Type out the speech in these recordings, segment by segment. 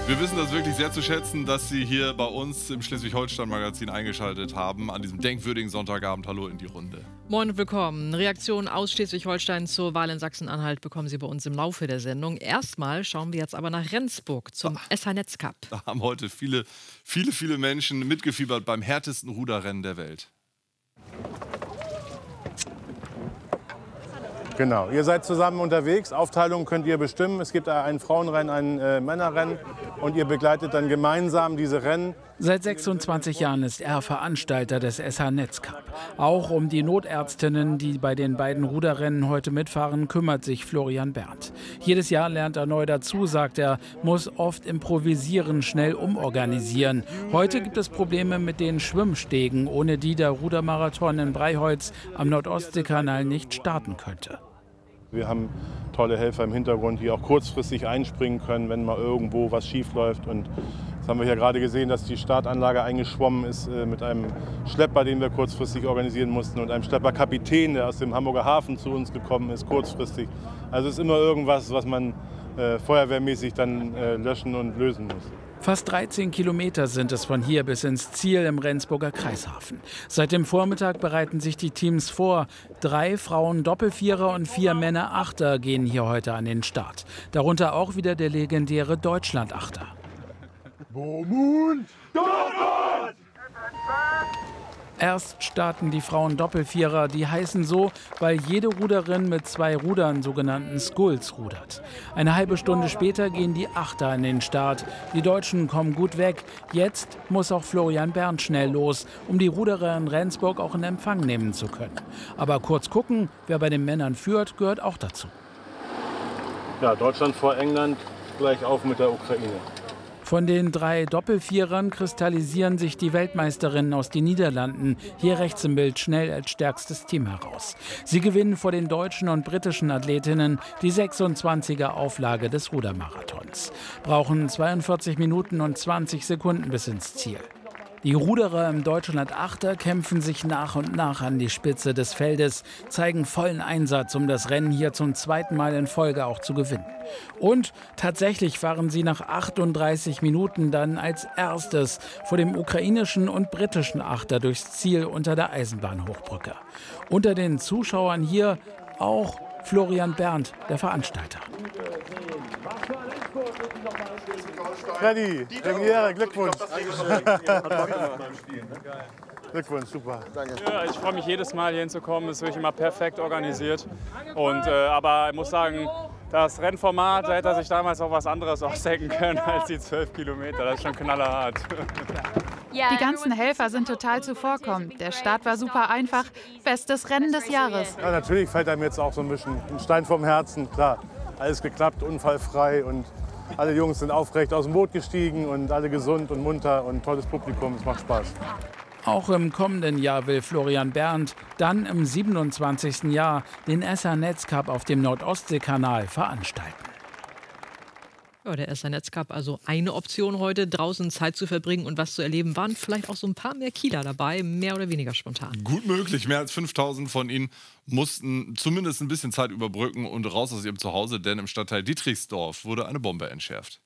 Wir wissen das wirklich sehr zu schätzen, dass Sie hier bei uns im Schleswig-Holstein-Magazin eingeschaltet haben an diesem denkwürdigen Sonntagabend. Hallo in die Runde. Moin und willkommen. Reaktionen aus Schleswig-Holstein zur Wahl in Sachsen-Anhalt bekommen Sie bei uns im Laufe der Sendung. Erstmal schauen wir jetzt aber nach Rendsburg zum SH-Netz-Cup. Da haben heute viele Menschen mitgefiebert beim härtesten Ruderrennen der Welt. Genau, ihr seid zusammen unterwegs. Aufteilung könnt ihr bestimmen. Es gibt ein Frauenrennen, ein Männerrennen und ihr begleitet dann gemeinsam diese Rennen. Seit 26 Jahren ist er Veranstalter des SH-Netz-Cup. Auch um die Notärztinnen, die bei den beiden Ruderrennen heute mitfahren, kümmert sich Florian Berndt. Jedes Jahr lernt er neu dazu, sagt er, muss oft improvisieren, schnell umorganisieren. Heute gibt es Probleme mit den Schwimmstegen, ohne die der Rudermarathon in Breiholz am Nordostseekanal nicht starten könnte. Wir haben tolle Helfer im Hintergrund, die auch kurzfristig einspringen können, wenn mal irgendwo was schief läuft. Und das haben wir ja gerade gesehen, dass die Startanlage eingeschwommen ist mit einem Schlepper, den wir kurzfristig organisieren mussten, und einem Schlepperkapitän, der aus dem Hamburger Hafen zu uns gekommen ist, kurzfristig. Also es ist immer irgendwas, was man feuerwehrmäßig dann löschen und lösen muss. Fast 13 Kilometer sind es von hier bis ins Ziel im Rendsburger Kreishafen. Seit dem Vormittag bereiten sich die Teams vor. 3 Frauen Doppelvierer und 4 Männer Achter gehen hier heute an den Start. Darunter auch wieder der legendäre Deutschland-Achter. Erst starten die Frauen Doppelvierer, die heißen so, weil jede Ruderin mit 2 Rudern, sogenannten Sculls, rudert. Eine halbe Stunde später gehen die Achter an den Start. Die Deutschen kommen gut weg. Jetzt muss auch Florian Berndt schnell los, um die Ruderer in Rendsburg auch in Empfang nehmen zu können. Aber kurz gucken, wer bei den Männern führt, gehört auch dazu. Ja, Deutschland vor England, gleich auf mit der Ukraine. Von den 3 Doppelvierern kristallisieren sich die Weltmeisterinnen aus den Niederlanden hier rechts im Bild schnell als stärkstes Team heraus. Sie gewinnen vor den deutschen und britischen Athletinnen die 26er Auflage des Rudermarathons. Brauchen 42 Minuten und 20 Sekunden bis ins Ziel. Die Ruderer im Deutschland-Achter kämpfen sich nach und nach an die Spitze des Feldes, zeigen vollen Einsatz, um das Rennen hier zum 2. Mal in Folge auch zu gewinnen. Und tatsächlich fahren sie nach 38 Minuten dann als erstes vor dem ukrainischen und britischen Achter durchs Ziel unter der Eisenbahnhochbrücke. Unter den Zuschauern hier auch Florian Berndt, der Veranstalter. Freddy, Premiere, Glückwunsch. Glückwunsch, super. Ja, ich freue mich jedes Mal hier hinzukommen. Es ist wirklich immer perfekt organisiert. Aber ich muss sagen, das Rennformat, da hätte er sich damals auch was anderes ausdenken können als die 12 Kilometer. Das ist schon knallerhart. Die ganzen Helfer sind total zuvorkommend. Der Start war super einfach. Bestes Rennen des Jahres. Ja, natürlich fällt einem jetzt auch so ein bisschen ein Stein vom Herzen. Klar, alles geklappt, unfallfrei und alle Jungs sind aufrecht aus dem Boot gestiegen und alle gesund und munter und tolles Publikum. Es macht Spaß. Auch im kommenden Jahr will Florian Berndt dann im 27. Jahr den SH-Netz-Cup auf dem Nordostseekanal veranstalten. Ja, der SH-Netz-Cup, also eine Option heute, draußen Zeit zu verbringen und was zu erleben. Waren vielleicht auch so ein paar mehr Kieler dabei, mehr oder weniger spontan. Gut möglich, mehr als 5000 von ihnen mussten zumindest ein bisschen Zeit überbrücken und raus aus ihrem Zuhause, denn im Stadtteil Dietrichsdorf wurde eine Bombe entschärft.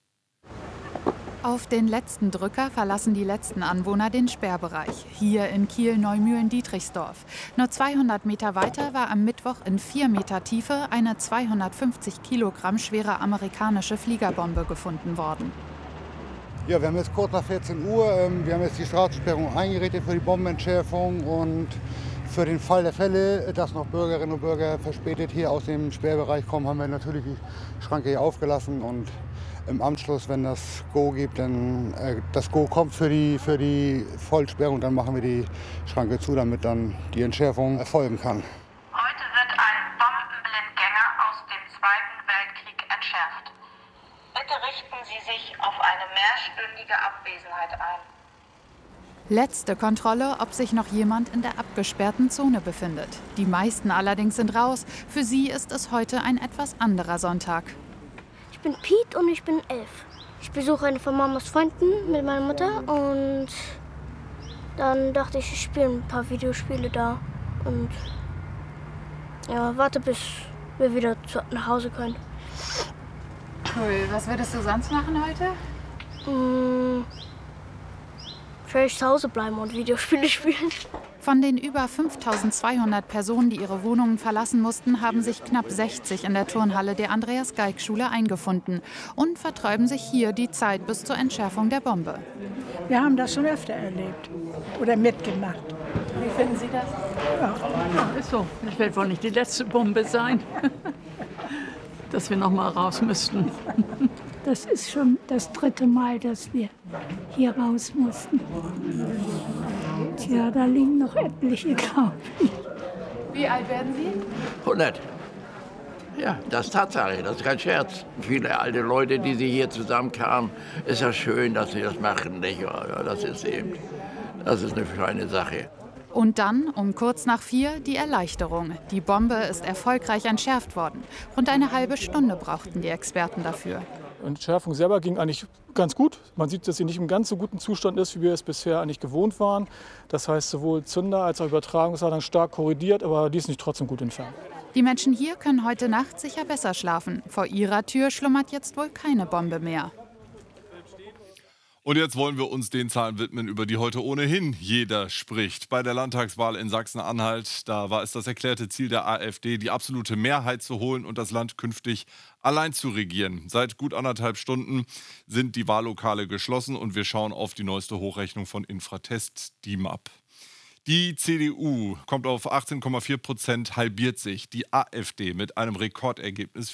Auf den letzten Drücker verlassen die letzten Anwohner den Sperrbereich. Hier in Kiel-Neumühlen-Dietrichsdorf. Nur 200 Meter weiter war am Mittwoch in 4 Meter Tiefe eine 250 Kilogramm schwere amerikanische Fliegerbombe gefunden worden. Ja, wir haben jetzt kurz nach 14 Uhr. Wir haben jetzt die Straßensperrung eingerichtet für die Bombenentschärfung. Und für den Fall der Fälle, dass noch Bürgerinnen und Bürger verspätet hier aus dem Sperrbereich kommen, haben wir natürlich die Schranke hier aufgelassen. Und im Anschluss, wenn das Go gibt, dann das Go kommt für die Vollsperrung, dann machen wir die Schranke zu, damit dann die Entschärfung erfolgen kann. Heute wird ein Bombenblindgänger aus dem Zweiten Weltkrieg entschärft. Bitte richten Sie sich auf eine mehrstündige Abwesenheit ein. Letzte Kontrolle, ob sich noch jemand in der abgesperrten Zone befindet. Die meisten allerdings sind raus. Für sie ist es heute ein etwas anderer Sonntag. Ich bin Piet und ich bin 11. Ich besuche eine von Mamas Freunden mit meiner Mutter und dann dachte ich spiele ein paar Videospiele da und ja, warte bis wir wieder nach Hause können. Cool. Was würdest du sonst machen heute? Vielleicht zu Hause bleiben und Videospiele spielen. Von den über 5.200 Personen, die ihre Wohnungen verlassen mussten, haben sich knapp 60 in der Turnhalle der Andreas-Geig-Schule eingefunden und vertreiben sich hier die Zeit bis zur Entschärfung der Bombe. Wir haben das schon öfter erlebt oder mitgemacht. Wie finden Sie das? Ja, ist so. Das wird wohl nicht die letzte Bombe sein, dass wir noch mal raus müssten. das ist schon das 3. Mal, dass wir hier raus mussten. Tja, da liegen noch etliche, glaube ich. Wie alt werden Sie? 100. Ja, das ist Tatsache, das ist kein Scherz. Viele alte Leute, die sie hier zusammenkamen, ist ja schön, dass sie das machen. Nicht? Ja, das ist eine feine Sache. Und dann, um kurz nach 4, die Erleichterung. Die Bombe ist erfolgreich entschärft worden. Rund eine halbe Stunde brauchten die Experten dafür. Die Entschärfung selber ging eigentlich ganz gut. Man sieht, dass sie nicht im ganz so guten Zustand ist, wie wir es bisher eigentlich gewohnt waren. Das heißt, sowohl Zünder als auch Übertragungsladung stark korrodiert, aber die ist nicht trotzdem gut entfernt. Die Menschen hier können heute Nacht sicher besser schlafen. Vor ihrer Tür schlummert jetzt wohl keine Bombe mehr. Und jetzt wollen wir uns den Zahlen widmen, über die heute ohnehin jeder spricht. Bei der Landtagswahl in Sachsen-Anhalt, da war es das erklärte Ziel der AfD, die absolute Mehrheit zu holen und das Land künftig allein zu regieren. Seit gut 1,5 Stunden sind die Wahllokale geschlossen und wir schauen auf die neueste Hochrechnung von Infratest DIMAP. Die CDU kommt auf 18,4%, halbiert sich. Die AfD mit einem Rekordergebnis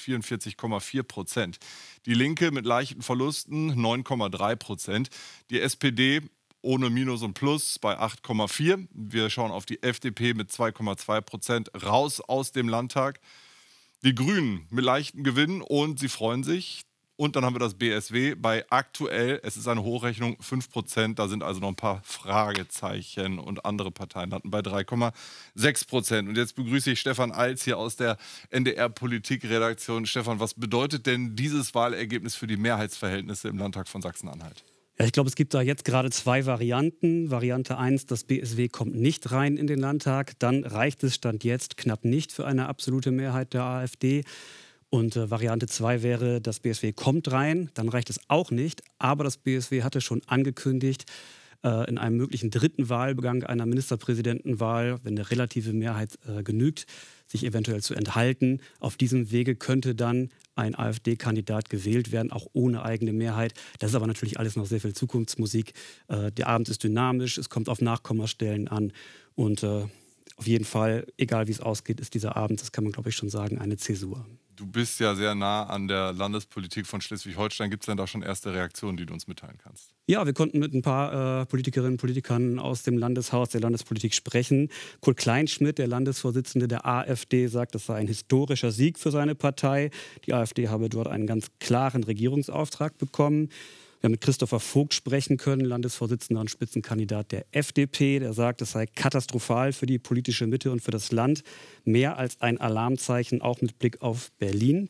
44,4%. Die Linke mit leichten Verlusten 9,3%. Die SPD ohne Minus und Plus bei 8,4%. Wir schauen auf die FDP mit 2,2%, raus aus dem Landtag. Die Grünen mit leichten Gewinnen und sie freuen sich. Und dann haben wir das BSW bei aktuell, es ist eine Hochrechnung, 5%. Da sind also noch ein paar Fragezeichen und andere Parteien landen bei 3,6%. Und jetzt begrüße ich Stefan Alz hier aus der NDR-Politikredaktion. Stefan, was bedeutet denn dieses Wahlergebnis für die Mehrheitsverhältnisse im Landtag von Sachsen-Anhalt? Ja, ich glaube, es gibt da jetzt gerade 2 Varianten. Variante 1, das BSW kommt nicht rein in den Landtag. Dann reicht es Stand jetzt knapp nicht für eine absolute Mehrheit der AfD. Und Variante 2 wäre, das BSW kommt rein, dann reicht es auch nicht. Aber das BSW hatte schon angekündigt, in einem möglichen 3. Wahlgang einer Ministerpräsidentenwahl, wenn eine relative Mehrheit genügt, sich eventuell zu enthalten. Auf diesem Wege könnte dann ein AfD-Kandidat gewählt werden, auch ohne eigene Mehrheit. Das ist aber natürlich alles noch sehr viel Zukunftsmusik. Der Abend ist dynamisch, es kommt auf Nachkommastellen an und auf jeden Fall, egal wie es ausgeht, ist dieser Abend, das kann man glaube ich schon sagen, eine Zäsur. Du bist ja sehr nah an der Landespolitik von Schleswig-Holstein. Gibt es denn da schon erste Reaktionen, die du uns mitteilen kannst? Ja, wir konnten mit ein paar Politikerinnen und Politikern aus dem Landeshaus der Landespolitik sprechen. Kurt Kleinschmidt, der Landesvorsitzende der AfD, sagt, das sei ein historischer Sieg für seine Partei. Die AfD habe dort einen ganz klaren Regierungsauftrag bekommen. Wir haben mit Christopher Vogt sprechen können, Landesvorsitzender und Spitzenkandidat der FDP. Der sagt, es sei katastrophal für die politische Mitte und für das Land. Mehr als ein Alarmzeichen, auch mit Blick auf Berlin.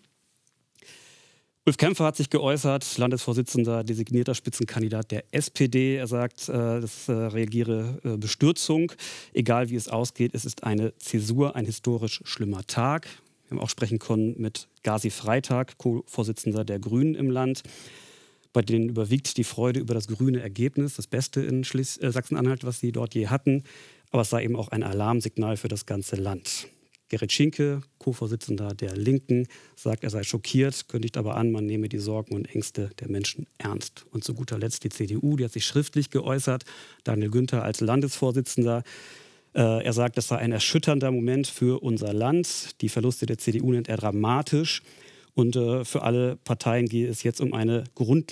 Ulf Kämpfer hat sich geäußert, Landesvorsitzender, designierter Spitzenkandidat der SPD. Er sagt, das reagiere Bestürzung. Egal wie es ausgeht, es ist eine Zäsur, ein historisch schlimmer Tag. Wir haben auch sprechen können mit Gazi Freitag, Co-Vorsitzender der Grünen im Land. Bei denen überwiegt die Freude über das grüne Ergebnis, das Beste in Sachsen-Anhalt, was sie dort je hatten. Aber es sei eben auch ein Alarmsignal für das ganze Land. Gerrit Schinke, Co-Vorsitzender der Linken, sagt, er sei schockiert, kündigt aber an, man nehme die Sorgen und Ängste der Menschen ernst. Und zu guter Letzt die CDU, die hat sich schriftlich geäußert, Daniel Günther als Landesvorsitzender. Er sagt, das sei ein erschütternder Moment für unser Land. Die Verluste der CDU nennt er dramatisch. Und für alle Parteien gehe es jetzt um eine grundlegende